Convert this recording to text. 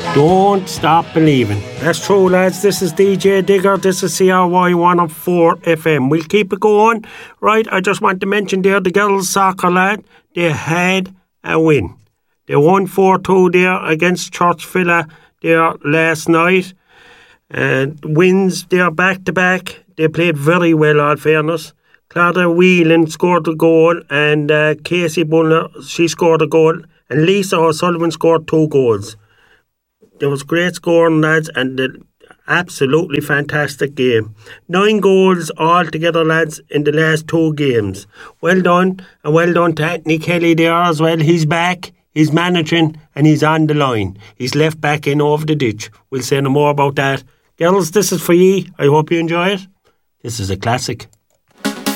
Don't stop believing. That's true, lads. This is DJ Digger. This is CRY 104 FM. We'll keep it going. Right, I just want to mention there the girls' soccer, lad. They had a win. They won 4-2 there against Church Villa there last night. Wins there back-to-back. They played very well, all fairness. Clara Whelan scored a goal and Casey Buller, she scored a goal. And Lisa O'Sullivan scored 2 goals. There was great scoring, lads, and an absolutely fantastic game. 9 goals altogether, lads, in the last 2 games. Well done, and well done to Anthony Kelly there as well. He's back, he's managing, and he's on the line. He's left back in over the ditch. We'll say no more about that. Girls, this is for ye. I hope you enjoy it. This is a classic.